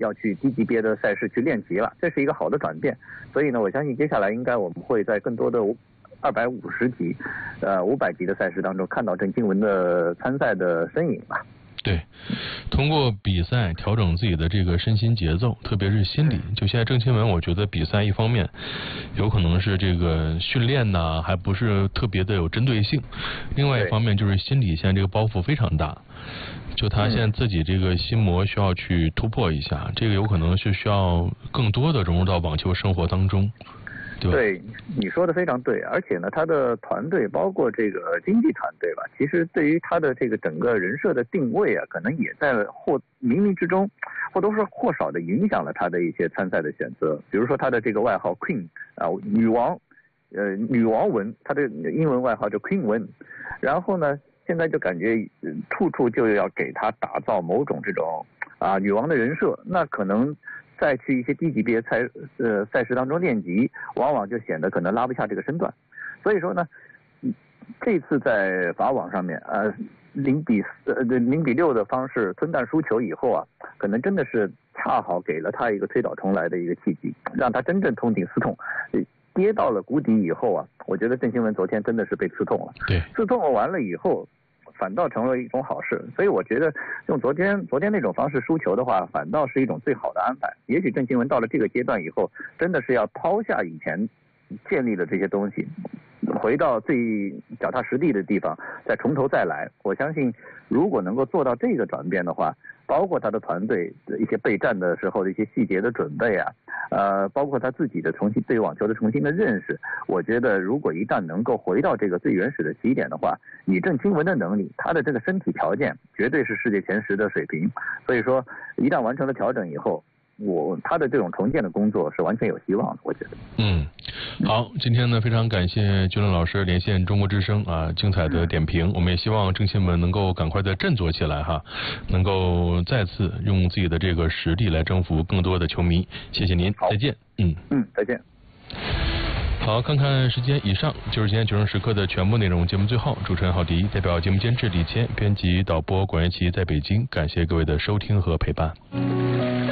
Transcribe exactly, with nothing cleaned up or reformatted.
要去低级别的赛事去练级了，这是一个好的转变。所以呢，我相信接下来应该我们会在更多的二百五十级、呃五百级的赛事当中看到郑钦文的参赛的身影吧。 对，通过比赛调整自己的这个身心节奏，特别是心理。就现在郑钦文，我觉得比赛一方面有可能是这个训练呢，还不是特别的有针对性；另外一方面就是心理现在这个包袱非常大，就他现在自己这个心魔需要去突破一下，这个有可能是需要更多的融入到网球生活当中。 对，你说的非常对，而且呢，他的团队包括这个经纪团队吧，其实对于他的这个整个人设的定位啊，可能也在或冥冥之中或多或少的影响了他的一些参赛的选择。比如说他的这个外号 Queen 啊，女王，呃，女王文，他的英文外号叫 Queen 文，然后呢，现在就感觉处处就要给他打造某种这种啊女王的人设，那可能再去一些低级别赛呃赛事当中练级，往往就显得可能拉不下这个身段。所以说呢，这次在法网上面，呃，零比四呃零比六的方式吞蛋输球以后啊，可能真的是恰好给了他一个推倒重来的一个契机，让他真正痛定思痛。跌到了谷底以后啊，我觉得郑钦文昨天真的是被刺痛了。 对， 刺痛了完了以后，反倒成了一种好事，所以我觉得用昨天昨天那种方式输球的话，反倒是一种最好的安排。也许郑钦文到了这个阶段以后，真的是要抛下以前建立的这些东西，回到最脚踏实地的地方，再从头再来。我相信，如果能够做到这个转变的话，包括他的团队的一些备战的时候的一些细节的准备啊，呃，包括他自己的重新对网球的重新的认识，我觉得如果一旦能够回到这个最原始的起点的话，以郑钦文的能力，他的这个身体条件绝对是世界前十的水平。所以说，一旦完成了调整以后，我他的这种重建的工作是完全有希望的，我觉得。 嗯，好，今天呢非常感谢君乐老师连线中国之声啊，精彩的点评。我们也希望郑钦文能够赶快的振作起来哈，能够再次用自己的这个实力来征服更多的球迷。谢谢您，再见。嗯嗯，再见。 好，看看时间，以上就是今天九声时刻的全部内容。节目最后，主持人郝迪代表节目监制李谦、编辑导播管元琪在北京，感谢各位的收听和陪伴。